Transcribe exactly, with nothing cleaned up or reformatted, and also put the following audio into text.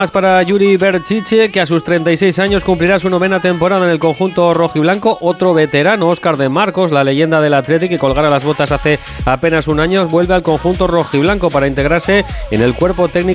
Para Yuri Berchiche, que a sus treinta y seis años cumplirá su novena temporada en el conjunto rojiblanco. Otro veterano, Óscar de Marcos, la leyenda del Athletic, que colgara las botas hace apenas un año, vuelve al conjunto rojiblanco para integrarse en el cuerpo técnico